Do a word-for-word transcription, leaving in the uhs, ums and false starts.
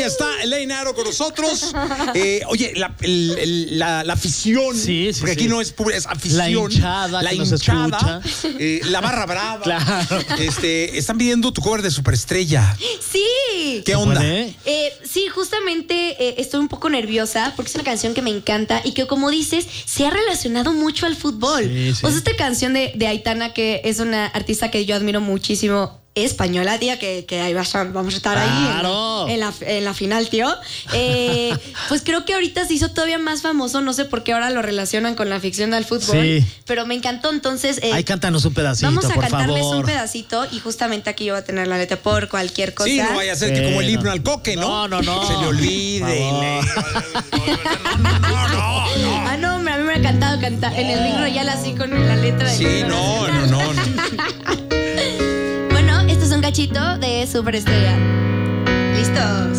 ya está Elaine Aro con nosotros. Eh, oye, la, el, el, la, la afición, sí, sí, porque sí. aquí no es pura, es afición. La hinchada, la que nos hinchada, escucha. eh, la barra brava. Claro. Este, están pidiendo tu cover de Superestrella. Sí. ¿Qué onda? ¿Eh? Eh, sí, justamente eh, estoy un poco nerviosa porque es una canción que me encanta y que, como dices, se ha relacionado mucho al fútbol. Sí, sí. O sea, esta canción de, de Aitana, que es una artista que yo admiro muchísimo, española, tía, que, que ahí vas a- vamos a estar Claro. ahí en la, en, la, en la final, tío. Eh, pues creo que ahorita se hizo todavía más famoso, no sé por qué ahora lo relacionan con la ficción del fútbol, Sí. pero me encantó, entonces... eh, Ahí cántanos un pedacito, vamos a por cantarles favor. un pedacito y justamente aquí yo voy a tener la letra por cualquier cosa. Sí, no vaya a ser que como el Bueno. himno al coque, ¿no? No, no, no. Se le olvide. Por y le- No, no, no, no. Ah, no, hombre, a mí me ha encantado cantar en el Ring Royal así con la letra del Sí, himno no, no, nacional. no, no. Bueno, esto es un cachito de Superestrella. ¿Listo?